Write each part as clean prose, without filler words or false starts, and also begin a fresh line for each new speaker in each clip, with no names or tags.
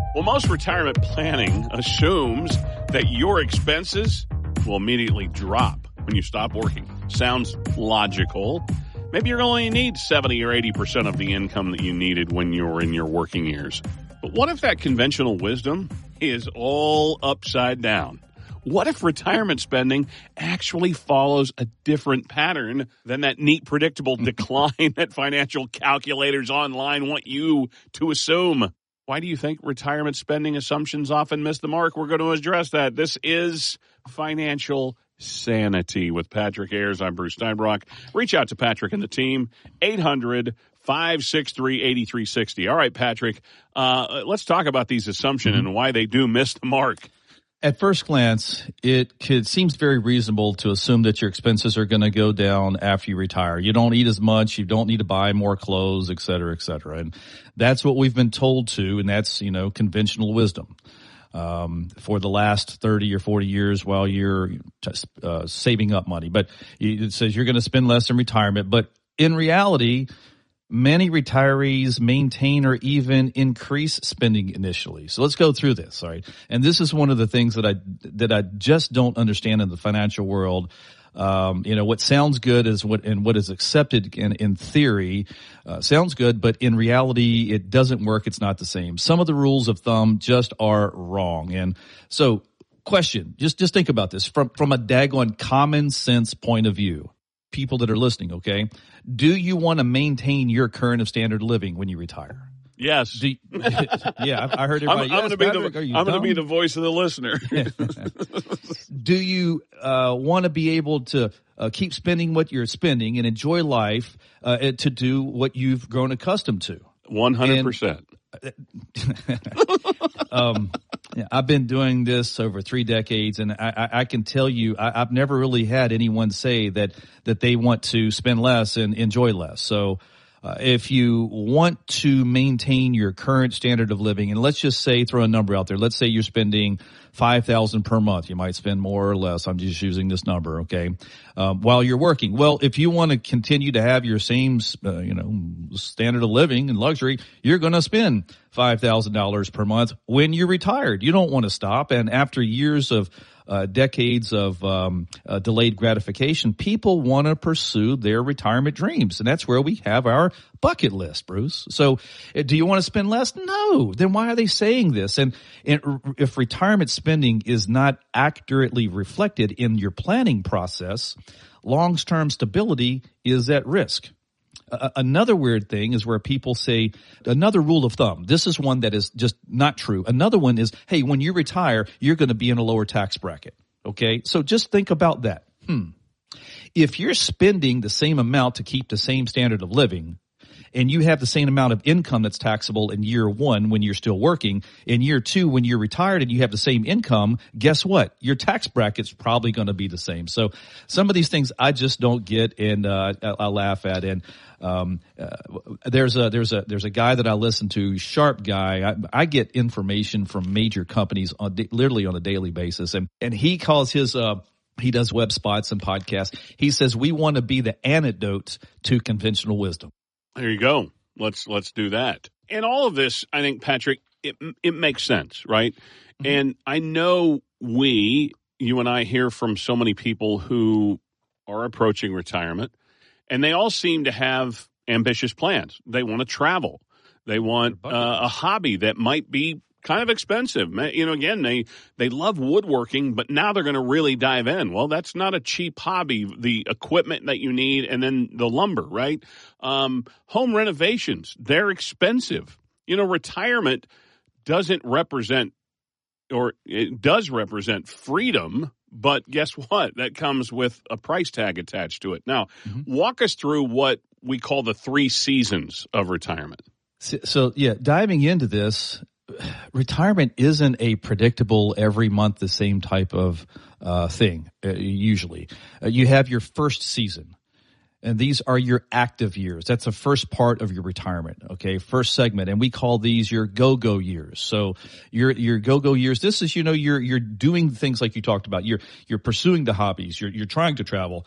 Well, most retirement planning assumes that your expenses will immediately drop when you stop working. Sounds logical. Maybe you're going to need 70 or 80% of the income that you needed when you were in your working years. But what if that conventional wisdom is all upside down? What if retirement spending actually follows a different pattern than that neat, predictable decline that financial calculators online want you to assume? Why do you think retirement spending assumptions often miss the mark? We're going to address that. This is Financial Sanity with Patrick Ayers. I'm Bruce Steinbrock. Reach out to Patrick and the team, 800-563-8360. All right, Patrick, let's talk about these assumptions and why they do miss the mark.
At first glance, seems very reasonable to assume that your expenses are going to go down after you retire. You don't eat as much. You don't need to buy more clothes, et cetera, et cetera. And that's what we've been told to, and that's, conventional wisdom. For the last 30 or 40 years while you're saving up money. But it says you're going to spend less in retirement. But in reality, many retirees maintain or even increase spending initially. So let's go through this, all right? And this is one of the things that I just don't understand in the financial world. What sounds good is what is accepted in theory sounds good, but in reality, it doesn't work. It's not the same. Some of the rules of thumb just are wrong. And so, question, just think about this from a daggone common sense point of view. People that are listening, okay? Do you want to maintain your current standard of living when you retire?
Yes.
Yeah, I heard everybody.
I'm going to be the voice of the listener.
Do you want to be able to keep spending what you're spending and enjoy life to do what you've grown accustomed to?
100%.
I've been doing this over 3 decades, and I can tell you I've never really had anyone say that they want to spend less and enjoy less. So if you want to maintain your current standard of living, and let's just say, throw a number out there. Let's say you're spending $5,000 per month. You might spend more or less. I'm just using this number, okay? While you're working. Well, if you want to continue to have your same, standard of living and luxury, you're going to spend $5,000 per month when you're retired. You don't want to stop. And after years of decades of delayed gratification, people want to pursue their retirement dreams. And that's where we have our bucket list, Bruce. So do you want to spend less? No. Then why are they saying this? And if retirement spending is not accurately reflected in your planning process, long-term stability is at risk. Another weird thing is where people say, another rule of thumb, this is one that is just not true. Another one is, hey, when you retire, you're going to be in a lower tax bracket. Okay? So just think about that. If you're spending the same amount to keep the same standard of living, and you have the same amount of income that's taxable in year 1 when you're still working, in year 2 when you're retired and you have the same income, guess what? Your tax bracket's probably going to be the same. So some of these things I just don't get, and I laugh at. And there's a guy that I listen to, sharp guy. I get information from major companies literally on a daily basis, and he calls his he does web spots and podcasts. He says we want to be the antidote to conventional wisdom.
There you go. Let's do that. And all of this, I think, Patrick, it makes sense, right? Mm-hmm. And I know you and I hear from so many people who are approaching retirement, and they all seem to have ambitious plans. They want to travel. They want a hobby that might be kind of expensive. Again, they love woodworking, but now they're going to really dive in. Well, that's not a cheap hobby. The equipment that you need, and then the lumber, right? Home renovations, they're expensive. Retirement doesn't represent, or it does represent freedom, but guess what? That comes with a price tag attached to it. Now, walk us through what we call the 3 seasons of retirement.
So diving into this, retirement isn't a predictable every month the same type of thing. Usually, you have your first season, and these are your active years. That's the first part of your retirement. Okay, first segment, and we call these your go-go years. So your go-go years. This is you're doing things like you talked about. You're pursuing the hobbies. You're trying to travel.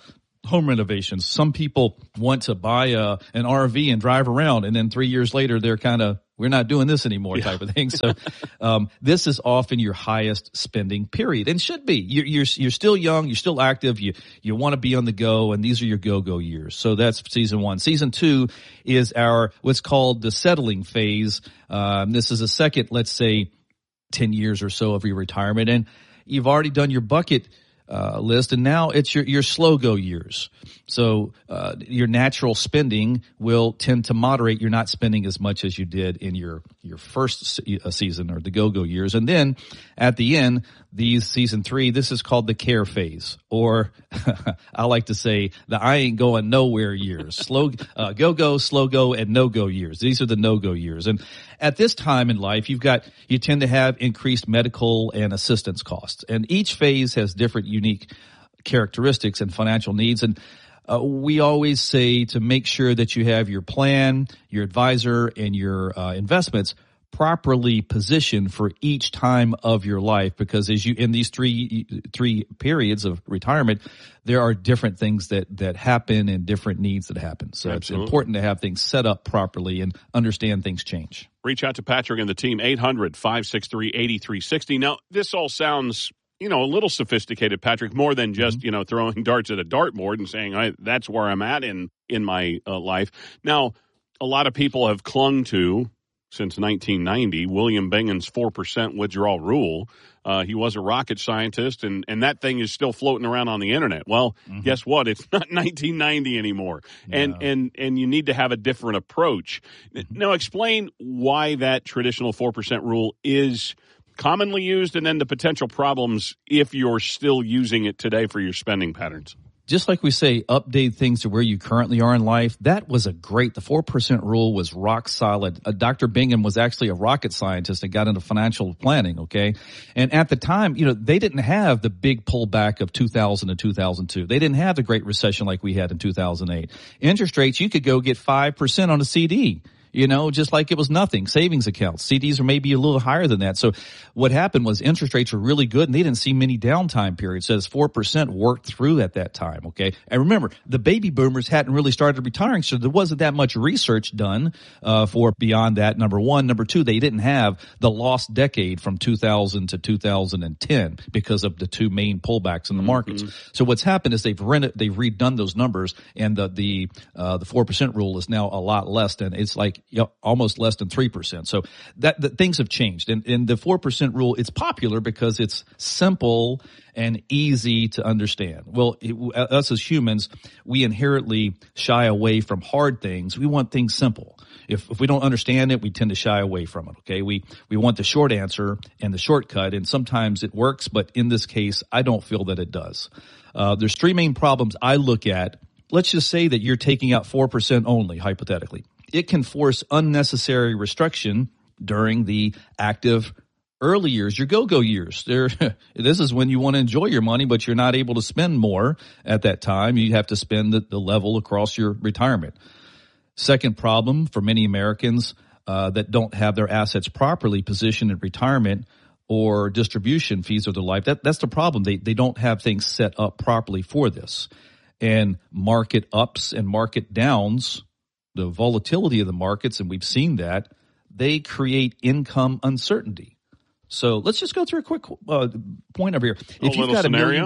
home renovations. Some people want to buy an RV and drive around, and then 3 years later, they're kind of, we're not doing this anymore type of thing. So, this is often your highest spending period, and should be. You're still young, you're still active, you want to be on the go, and these are your go years. So that's season 1. Season 2 is our what's called the settling phase. This is a second, let's say, 10 years or so of your retirement, and you've already done your bucket list, and now it's your slow go years. So your natural spending will tend to moderate. You're not spending as much as you did in your first season or the go years. And then at the end, season 3, this is called the care phase, or I like to say the I ain't going nowhere years. Slow go, slow go, and no go years. These are the no go years. And at this time in life, you tend to have increased medical and assistance costs, and each phase has different unique characteristics and financial needs. And we always say to make sure that you have your plan, your advisor, and your investments properly positioned for each time of your life, because as you in these three periods of retirement, there are different things that happen and different needs that happen. So
Absolutely.
It's important to have things set up properly and understand things change.
Reach out to Patrick and the team, 800-563-8360. Now, this all sounds, a little sophisticated, Patrick, more than just, throwing darts at a dartboard and saying, that's where I'm at in my life. Now, a lot of people have clung to, since 1990, William Bingham's 4% withdrawal rule. He was a rocket scientist, and that thing is still floating around on the internet. Well, guess what? It's not 1990 anymore, no. and you need to have a different approach. Now, explain why that traditional 4% rule is commonly used, and then the potential problems if you're still using it today for your spending patterns.
Just like we say, update things to where you currently are in life. That was the 4% rule was rock solid. Dr. Bingham was actually a rocket scientist and got into financial planning, okay? And at the time, they didn't have the big pullback of 2000 and 2002. They didn't have the Great Recession like we had in 2008. Interest rates, you could go get 5% on a CD. Just like it was nothing. Savings accounts. CDs are maybe a little higher than that. So what happened was interest rates were really good, and they didn't see many downtime periods. So 4% worked through at that time, okay? And remember, the baby boomers hadn't really started retiring, so there wasn't that much research done for beyond that, number one. Number two, they didn't have the lost decade from 2000 to 2010 because of the two main pullbacks in the markets. So what's happened is they've redone those numbers, and the 4% rule is now a lot less than, it's like, almost less than 3%. So that things have changed. And the 4% rule, it's popular because it's simple and easy to understand. Well, us as humans, we inherently shy away from hard things. We want things simple. If we don't understand it, we tend to shy away from it, okay? We want the short answer and the shortcut, and sometimes it works, but in this case, I don't feel that it does. There's 3 main problems I look at. Let's just say that you're taking out 4% only, hypothetically. It can force unnecessary restriction during the active early years, your go years. This is when you want to enjoy your money, but you're not able to spend more at that time. You have to spend the level across your retirement. Second problem for many Americans that don't have their assets properly positioned in retirement or distribution fees of their life, that's the problem. They don't have things set up properly for this. And market ups and market downs, the volatility of the markets, and we've seen that, they create income uncertainty. So let's just go through a quick point over here. If you've got $1 million,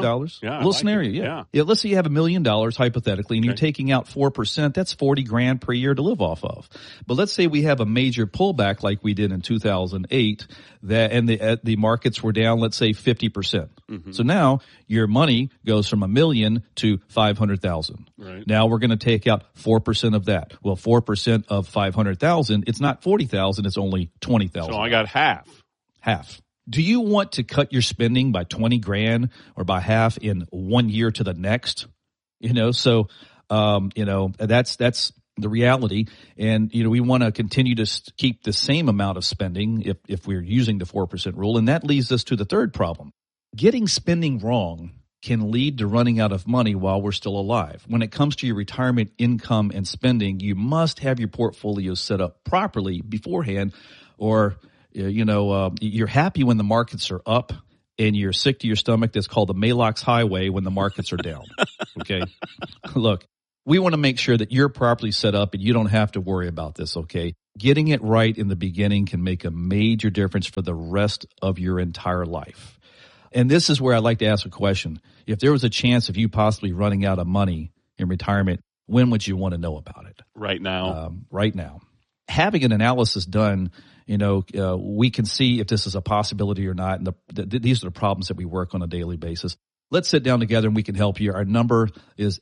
let's say you have $1 million hypothetically, and you're taking out 4%, that's $40,000 per year to live off of. But let's say we have a major pullback like we did in 2008, and the markets were down, let's say 50%. So now your money goes from $1 million to $500,000.
Right.
Now we're going to take out 4% of that. Well, 4% of $500,000, it's not $40,000, it's only $20,000.
So I got half.
Do you want to cut your spending by $20,000 or by half in 1 year to the next? So that's the reality. And we want to continue to keep the same amount of spending if we're using the 4% rule. And that leads us to the third problem. Getting spending wrong can lead to running out of money while we're still alive. When it comes to your retirement income and spending, you must have your portfolio set up properly beforehand, or you're happy when the markets are up and you're sick to your stomach. That's called the Maalox Highway when the markets are down. Okay. Look, we want to make sure that you're properly set up and you don't have to worry about this. Okay. Getting it right in the beginning can make a major difference for the rest of your entire life. And this is where I'd like to ask a question. If there was a chance of you possibly running out of money in retirement, when would you want to know about it?
Right now.
Right now. Having an analysis done, we can see if this is a possibility or not. And these are the problems that we work on a daily basis. Let's sit down together and we can help you. Our number is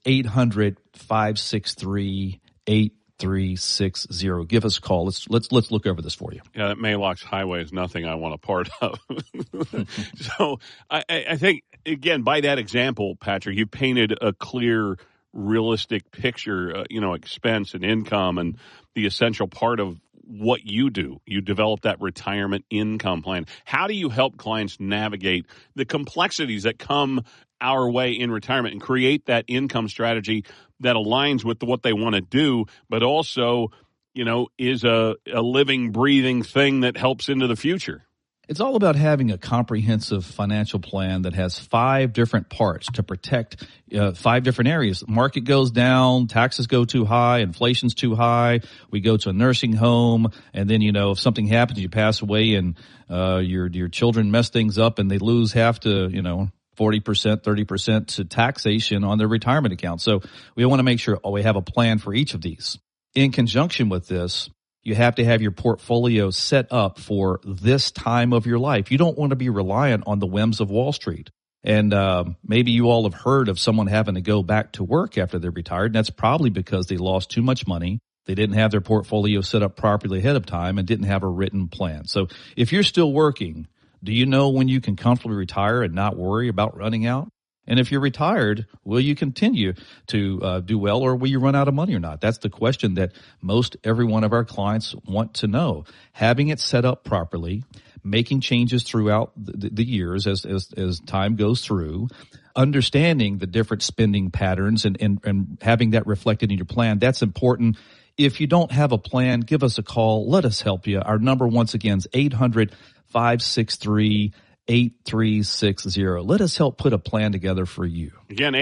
800-563-8360. Give us a call. Let's look over this for you.
Yeah, that Maalox Highway is nothing I want a part of. So I think, again, by that example, Patrick, you painted a clear, realistic picture, expense and income and the essential part of what you do. You develop that retirement income plan. How do you help clients navigate the complexities that come our way in retirement and create that income strategy that aligns with what they want to do, but also, is a living, breathing thing that helps into the future?
It's all about having a comprehensive financial plan that has 5 different parts to protect 5 different areas. Market goes down, taxes go too high, inflation's too high, we go to a nursing home, and then, if something happens, you pass away and your children mess things up and they lose half to, 40%, 30% to taxation on their retirement account. So we want to make sure we have a plan for each of these. In conjunction with this, you have to have your portfolio set up for this time of your life. You don't want to be reliant on the whims of Wall Street. And maybe you all have heard of someone having to go back to work after they're retired. And that's probably because they lost too much money. They didn't have their portfolio set up properly ahead of time and didn't have a written plan. So if you're still working, do you know when you can comfortably retire and not worry about running out? And if you're retired, will you continue to do well, or will you run out of money or not? That's the question that most every one of our clients want to know. Having it set up properly, making changes throughout the years as time goes through, understanding the different spending patterns and having that reflected in your plan, that's important. If you don't have a plan, give us a call. Let us help you. Our number, once again, is 800-563-8360. Let us help put a plan together for you.
Again,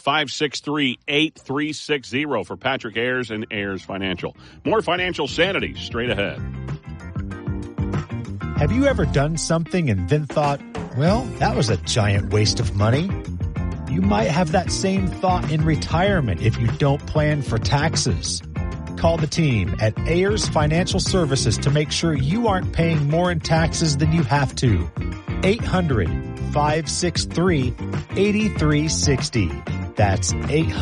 800-563-8360 for Patrick Ayers and Ayers Financial. More financial sanity straight ahead.
Have you ever done something and then thought, well, that was a giant waste of money? You might have that same thought in retirement if you don't plan for taxes. Call the team at Ayers Financial Services to make sure you aren't paying more in taxes than you have to. 800-563-8360. That's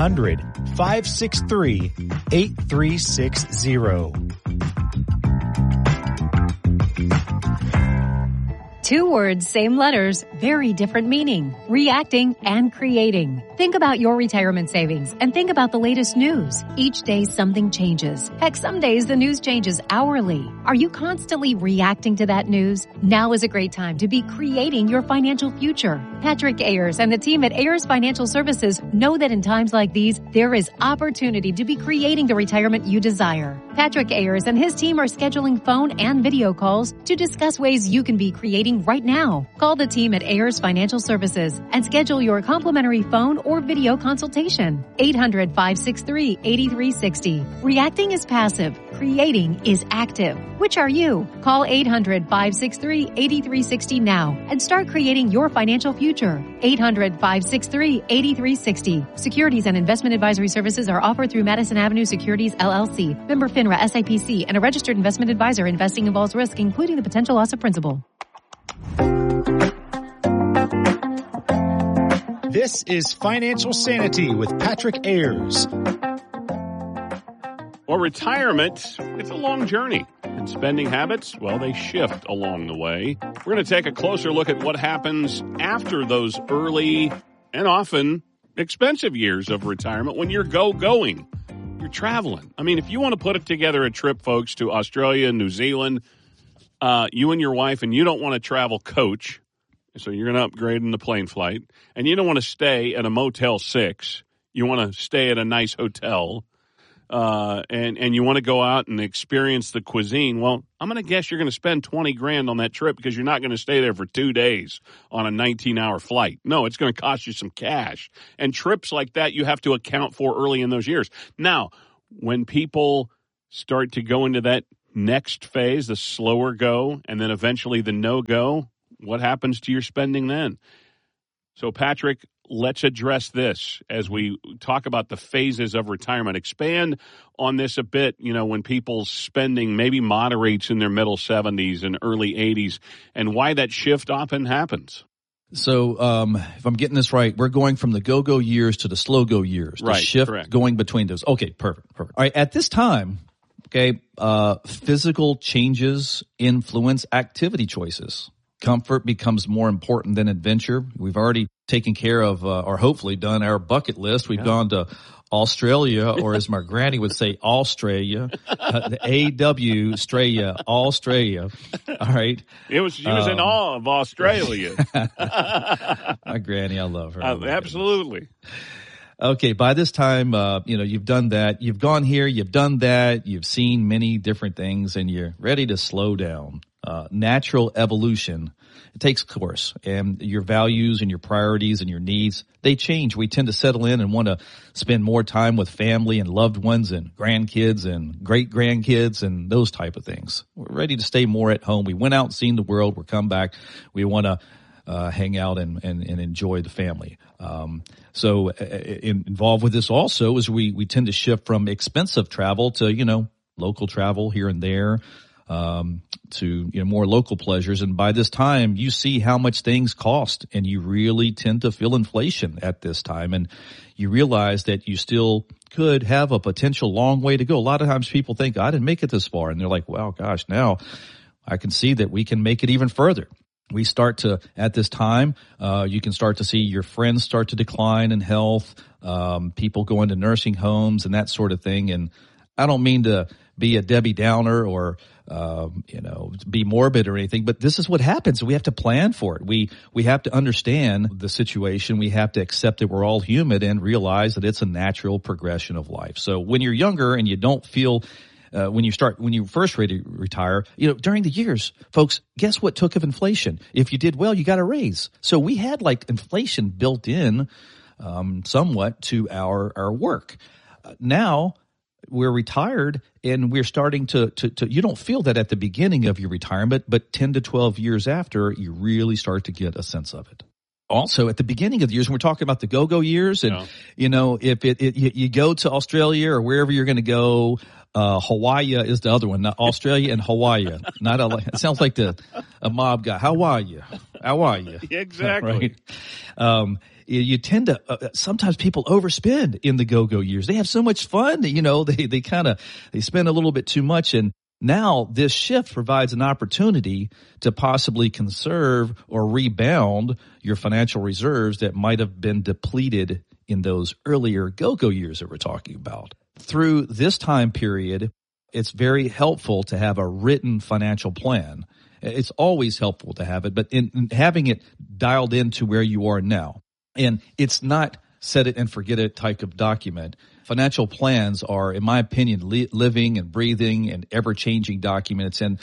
800-563-8360.
2 words, same letters, very different meaning. Reacting and creating. Think about your retirement savings and think about the latest news. Each day something changes. Heck, some days the news changes hourly. Are you constantly reacting to that news? Now is a great time to be creating your financial future. Patrick Ayers and the team at Ayers Financial Services know that in times like these, there is opportunity to be creating the retirement you desire. Patrick Ayers and his team are scheduling phone and video calls to discuss ways you can be creating right now. Call the team at Ayers Financial Services and schedule your complimentary phone or video consultation. 800-563-8360. Reacting is passive. Creating is active. Which are you? Call 800-563-8360 now and start creating your financial future. 800-563-8360. Securities and investment advisory services are offered through Madison Avenue Securities, LLC. Member FINRA SIPC and a registered investment advisor. Investing involves risk, including the potential loss of principal.
This is Financial Sanity with Patrick Ayers.
Well, retirement, it's a long journey. And spending habits, well, they shift along the way. We're going to take a closer look at what happens after those early and often expensive years of retirement when you're going. You're traveling. I mean, if you want to put together a trip, folks, to Australia, New Zealand, you and your wife, and you don't want to travel coach, so you're going to upgrade in the plane flight, and you don't want to stay at a Motel 6. You want to stay at a nice hotel. and you want to go out and experience the cuisine, well, I'm going to guess you're going to spend $20,000 on that trip because you're not going to stay there for 2 days on a 19-hour flight. No, it's going to cost you some cash. And trips like that you have to account for early in those years. Now, when people start to go into that next phase, the slower go, and then eventually the no-go, what happens to your spending then? So, Patrick, let's address this as we talk about the phases of retirement. Expand on this a bit, when people's spending maybe moderates in their middle 70s and early 80s, and why that shift often happens.
So if I'm getting this right, we're going from the go-go years to the slow-go years. The shift
correct.
Going between those. Okay, perfect. All right, at this time, physical changes influence activity choices. Comfort becomes more important than adventure. We've already taken care of, or hopefully done our bucket list. We've gone to Australia, or as my granny would say, Australia, the A-W, Australia, Australia. All right.
She was in awe of Australia.
My granny, I love her.
Absolutely.
Okay, by this time, you've done that. You've gone here, you've done that, you've seen many different things, and you're ready to slow down. Natural evolution, it takes course, and your values and your priorities and your needs, they change. We tend to settle in and want to spend more time with family and loved ones and grandkids and great-grandkids and those type of things. We're ready to stay more at home. We went out and seen the world. We're come back. We want to hang out and enjoy the family. So involved with this also is we tend to shift from expensive travel to, local travel here and there, to, more local pleasures. And by this time, you see how much things cost, and you really tend to feel inflation at this time. And you realize that you still could have a potential long way to go. A lot of times people think, I didn't make it this far. And they're like, wow, gosh, now I can see that we can make it even further. We start to, at this time, you can start to see your friends start to decline in health, people go into nursing homes and that sort of thing. And I don't mean to be a Debbie Downer or, be morbid or anything, but this is what happens. We have to plan for it. We have to understand the situation. We have to accept that we're all human and realize that it's a natural progression of life. So when you're younger and you don't feel when you first ready to retire, during the years, folks, guess what took of inflation? If you did well, you got a raise. So we had inflation built in, somewhat to our work. Now we're retired and we're starting to you don't feel that at the beginning of your retirement, but 10 to 12 years after, you really start to get a sense of it. Also, at the beginning of the years, when we're talking about the go-go years, and, if you go to Australia or wherever you're going to go, Hawaii is the other one, not Australia and Hawaii. It sounds like a mob guy. How are you? How are you?
Exactly.
Right? You tend to, sometimes people overspend in the go-go years. They have so much fun, they spend a little bit too much. And now this shift provides an opportunity to possibly conserve or rebound your financial reserves that might have been depleted in those earlier go-go years that we're talking about. Through this time period, it's very helpful to have a written financial plan. It's always helpful to have it, but in having it dialed into where you are now. And it's not set it and forget it type of document. Financial plans are, in my opinion, living and breathing and ever-changing documents. And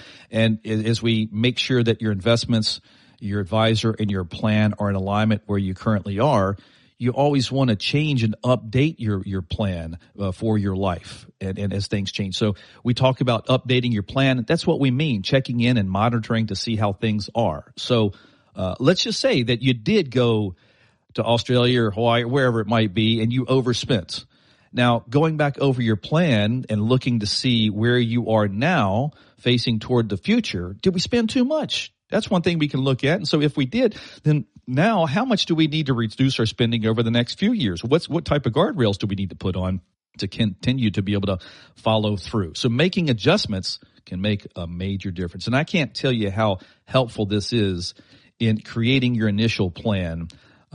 as we make sure that your investments, your advisor, and your plan are in alignment where you currently are, you always want to change and update your plan for your life and as things change. So we talk about updating your plan. That's what we mean, checking in and monitoring to see how things are. So let's just say that you did go to Australia or Hawaii or wherever it might be and you overspent. Now, going back over your plan and looking to see where you are now facing toward the future, did we spend too much? That's one thing we can look at. And so if we did, then now how much do we need to reduce our spending over the next few years? What type of guardrails do we need to put on to continue to be able to follow through? So making adjustments can make a major difference. And I can't tell you how helpful this is in creating your initial plan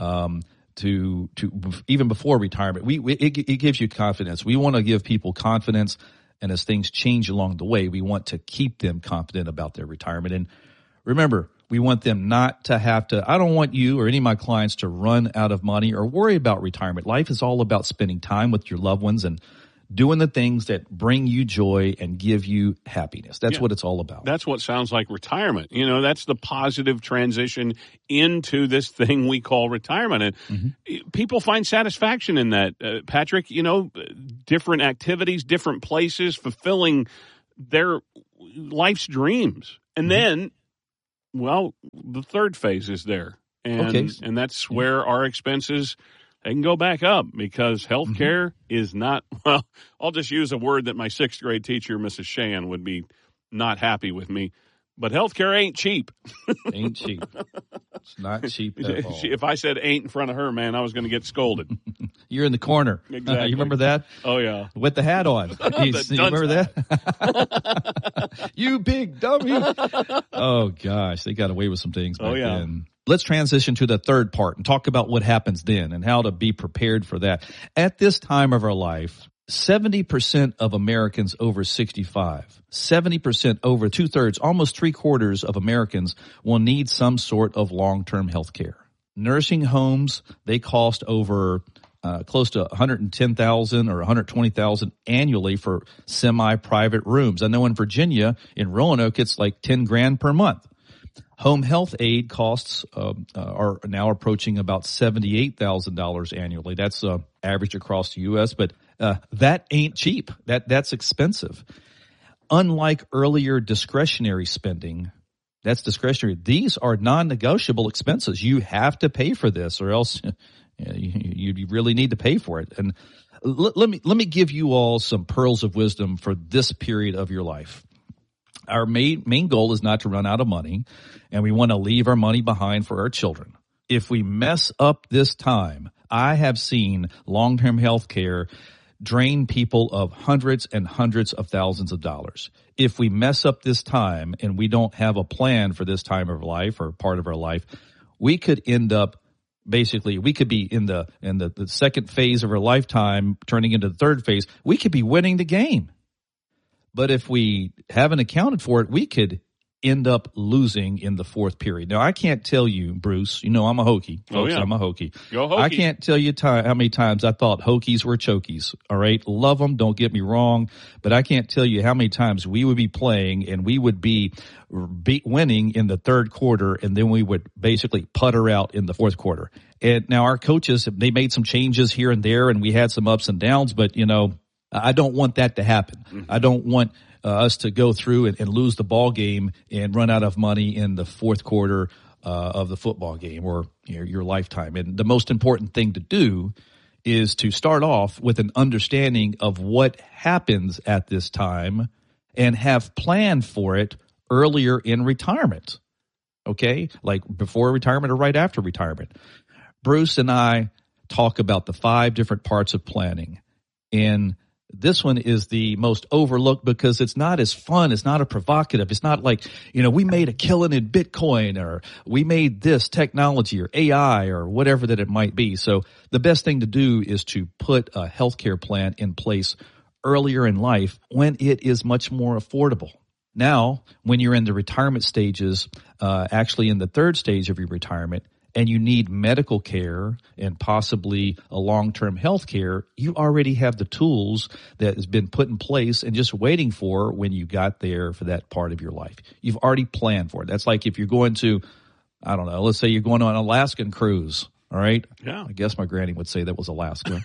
to even before retirement. It gives you confidence. We want to give people confidence, and as things change along the way, we want to keep them confident about their retirement. And remember, we want them not to have to, I don't want you or any of my clients to run out of money or worry about retirement. Life is all about spending time with your loved ones and doing the things that bring you joy and give you happiness. That's what it's all about.
That's what sounds like retirement. You know, that's the positive transition into this thing we call retirement. And people find satisfaction in that, Patrick, you know, different activities, different places, fulfilling their life's dreams. And then, well, the third phase is there. And that's where our expenses, they can go back up because healthcare is not, well, I'll just use a word that my sixth grade teacher, Mrs. Shan, would be not happy with me. But healthcare ain't cheap.
Ain't cheap. It's not cheap at all.
If I said ain't in front of her, man, I was going to get scolded.
You're in the corner.
Exactly.
You remember that?
Oh, yeah.
With the hat on. You remember that? You big dummy. Oh, gosh. They got away with some things back then. Let's transition to the third part and talk about what happens then and how to be prepared for that. At this time of our life, 70% of Americans over 65, 70% over 2/3, almost 3/4 of Americans will need some sort of long-term health care. Nursing homes, they cost over close to $110,000 or $120,000 annually for semi-private rooms. I know in Virginia, in Roanoke, it's like $10,000 per month. Home health aid costs are now approaching about $78,000 annually. That's average across the U.S., but that ain't cheap. That's expensive. Unlike earlier discretionary spending, that's discretionary. These are non-negotiable expenses. You have to pay for this, or else you really need to pay for it. And let me give you all some pearls of wisdom for this period of your life. Our main goal is not to run out of money, and we want to leave our money behind for our children. If we mess up this time, I have seen long-term health care drain people of hundreds and hundreds of thousands of dollars. If we mess up this time and we don't have a plan for this time of life or part of our life, we could end up basically, we could be in the second phase of our lifetime turning into the third phase. We could be winning the game. But if we haven't accounted for it, we could end up losing in the fourth period. Now, I can't tell you, Bruce, you know I'm a Hokie. Folks, I'm a Hokie.
Go Hokie.
I can't tell you how many times I thought Hokies were chokies, all right? Love them, don't get me wrong, but I can't tell you how many times we would be playing and we would be winning in the third quarter, and then we would basically putter out in the fourth quarter. And now our coaches, they made some changes here and there, and we had some ups and downs, but, you know, I don't want that to happen. I don't want us to go through and lose the ball game and run out of money in the fourth quarter of the football game or your lifetime. And the most important thing to do is to start off with an understanding of what happens at this time and have planned for it earlier in retirement. Okay? Like before retirement or right after retirement. Bruce and I talk about the 5 different parts of planning. And this one is the most overlooked because it's not as fun. It's not as provocative. It's not like, you know, we made a killing in Bitcoin or we made this technology or AI or whatever that it might be. So the best thing to do is to put a healthcare plan in place earlier in life when it is much more affordable. Now, when you're in the retirement stages, actually in the third stage of your retirement, and you need medical care and possibly a long-term health care, you already have the tools that has been put in place and just waiting for when you got there for that part of your life. You've already planned for it. That's like if you're going to, I don't know, let's say you're going on an Alaskan cruise. All right.
Yeah.
I guess my granny would say that was Alaska.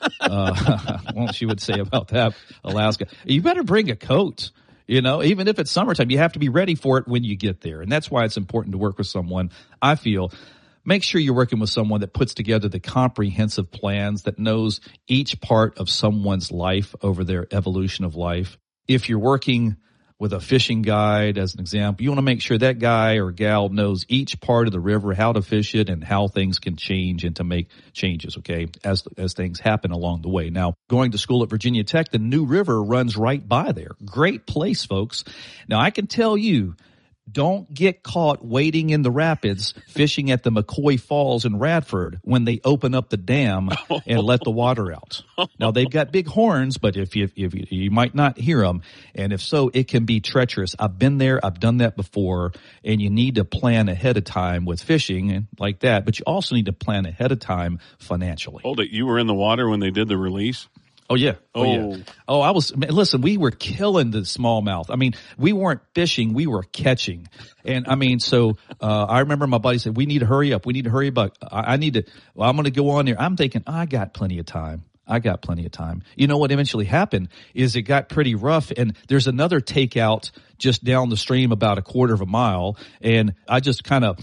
What she would say about that, Alaska. You better bring a coat. You know, even if it's summertime, you have to be ready for it when you get there. And that's why it's important to work with someone, I feel. Make sure you're working with someone that puts together the comprehensive plans, that knows each part of someone's life over their evolution of life. If you're working with a fishing guide, as an example, you want to make sure that guy or gal knows each part of the river, how to fish it, and how things can change and to make changes, okay, as things happen along the way. Now, going to school at Virginia Tech, the New River runs right by there. Great place, folks. Now, I can tell you, don't get caught wading in the rapids fishing at the McCoy Falls in Radford when they open up the dam and let the water out. Now, they've got big horns, but if you might not hear them, and if so, it can be treacherous. I've been there. I've done that before, and you need to plan ahead of time with fishing and like that, but you also need to plan ahead of time financially.
Hold it. You were in the water when they did the release?
Oh yeah. Listen, we were killing the smallmouth. I mean, we weren't fishing, we were catching. And I mean, so, I remember my buddy said, we need to hurry up. I'm going to go on there. I'm thinking, I got plenty of time. You know what eventually happened is it got pretty rough, and there's another takeout just down the stream about a quarter of a mile, and I just kind of